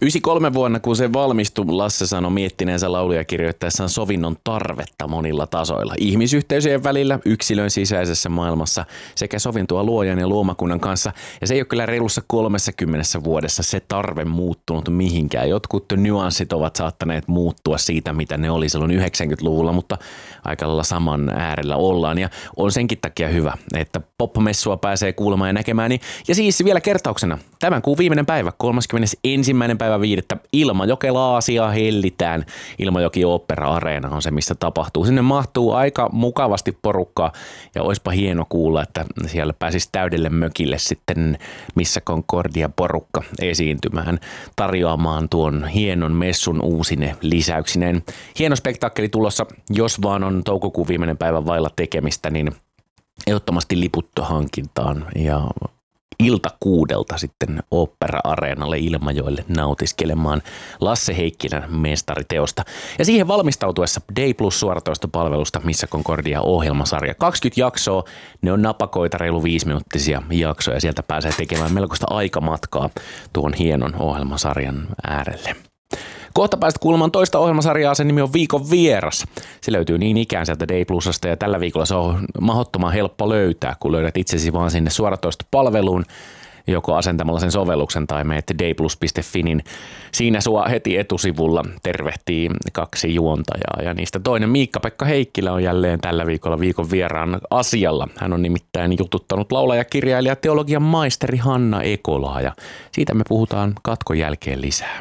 93 vuonna, kun se valmistui, Lasse sanoi miettineensä lauluja kirjoittaessaan sovinnon tarvetta monilla tasoilla. Ihmisyhteisöjen välillä, yksilön sisäisessä maailmassa sekä sovintoa luojan ja luomakunnan kanssa. Ja se ei ole kyllä reilussa 30 vuodessa se tarve muuttunut mihinkään. Jotkut nyanssit ovat saattaneet muuttua siitä, mitä ne oli silloin 90-luvulla, mutta aika lailla saman äärellä ollaan. Ja on senkin takia hyvä, että pop-messua pääsee kuulemaan ja näkemään. Ja siis vielä kertauksena, tämän kuun viimeinen päivä, 31. päivä 5. Ilmajokelaasia hellitään. Ilmajoki Opera-areena on se, missä tapahtuu. Sinne mahtuu aika mukavasti porukkaa ja olisipa hieno kuulla, että siellä pääsisi täydelle mökille sitten Missä Concordia porukka esiintymään, tarjoamaan tuon hienon messun uusine lisäyksineen. Hieno spektaakkeli tulossa, jos vaan on toukokuun viimeinen päivä vailla tekemistä, niin ehdottomasti liputto hankintaan ja ilta 6 sitten Opera-areenalle Ilmajoelle nautiskelemaan Lasse Heikkilän mestariteosta. Ja siihen valmistautuessa Day Plus suoratoistopalvelusta Missä Concordia -ohjelmasarja. 20 jaksoa, ne on napakoita reilu 5-minuuttisia jaksoja. Sieltä pääsee tekemään melkoista aikamatkaa tuon hienon ohjelmasarjan äärelle. Kohta pääset kuulemaan toista ohjelmasarjaa, sen nimi on Viikon vieras. Se löytyy niin ikään sieltä Day Plusasta ja tällä viikolla se on mahdottoman helppo löytää, kun löydät itsesi vaan sinne suoratoistopalveluun, joko asentamalla sen sovelluksen tai menet dayplus.fi, niin siinä sua heti etusivulla tervehtii 2 juontajaa. Ja niistä toinen Miikka-Pekka Heikkilä on jälleen tällä viikolla viikon vieraan asialla. Hän on nimittäin jututtanut laulaja, kirjailija, teologian maisteri Hanna Ekolaa ja siitä me puhutaan katkon jälkeen lisää.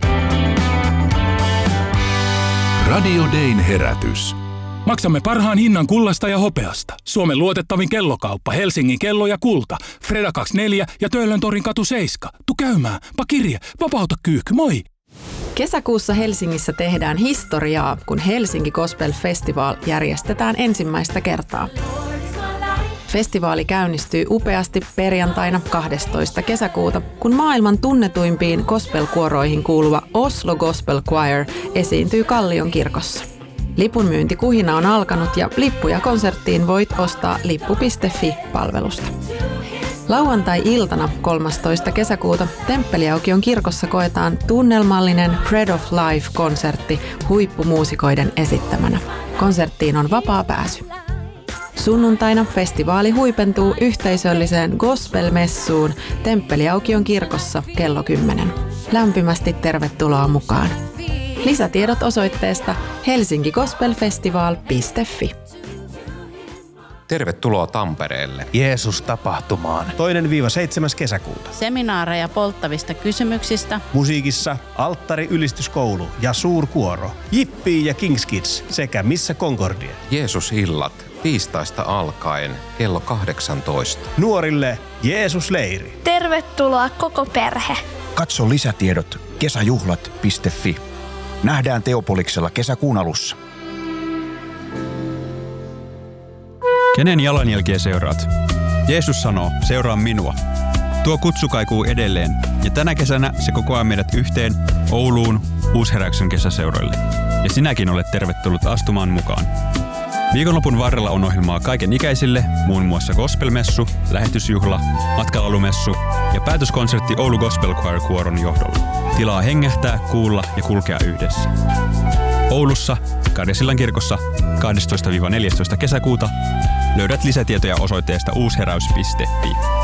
Radio Dayn herätys. Maksamme parhaan hinnan kullasta ja hopeasta. Suomen luotettavin kellokauppa, Helsingin kello ja kulta. Freda 24 ja Töölöntorin katu 7. Tu käymään, pakirje, vapauta kyyhky, moi! Kesäkuussa Helsingissä tehdään historiaa, kun Helsinki Gospel Festival järjestetään ensimmäistä kertaa. Festivaali käynnistyy upeasti perjantaina 12. kesäkuuta, kun maailman tunnetuimpiin gospelkuoroihin kuuluva Oslo Gospel Choir esiintyy Kallion kirkossa. Lipunmyyntikuhina on alkanut ja lippuja konserttiin voit ostaa lippu.fi-palvelusta. Lauantai-iltana 13. kesäkuuta Temppeliaukion kirkossa koetaan tunnelmallinen Bread of Life-konsertti huippumuusikoiden esittämänä. Konserttiin on vapaa pääsy. Sunnuntaina festivaali huipentuu yhteisölliseen gospel-messuun Temppeliaukion kirkossa kello 10. Lämpimästi tervetuloa mukaan. Lisätiedot osoitteesta helsinkigospelfestival.fi. Tervetuloa Tampereelle. Jeesus-tapahtumaan. 2-7. kesäkuuta. Seminaareja polttavista kysymyksistä. Musiikissa alttari-ylistyskoulu ja suurkuoro. Jippii ja Kings Kids sekä Missä Concordia. Jeesus-illat tiistaista alkaen kello 18. Nuorille Jeesus-leiri. Tervetuloa koko perhe. Katso lisätiedot kesäjuhlat.fi. Nähdään Teopoliksella kesäkuun alussa. Kenen jalanjälkiä seuraat? Jeesus sanoo, seuraa minua. Tuo kutsu kaikuu edelleen, ja tänä kesänä se kokoaa meidät yhteen Ouluun Uusheräyksen kesäseuroille. Ja sinäkin olet tervetullut astumaan mukaan. Viikonlopun varrella on ohjelmaa kaiken ikäisille, muun muassa gospelmessu, lähetysjuhla, matkalalumessu ja päätöskonsertti Oulu Gospel Choir kuoron johdolla. Tilaa hengähtää, kuulla ja kulkea yhdessä. Oulussa, Karjasillan kirkossa 12-14. kesäkuuta löydät lisätietoja osoitteesta uusheräys.fi.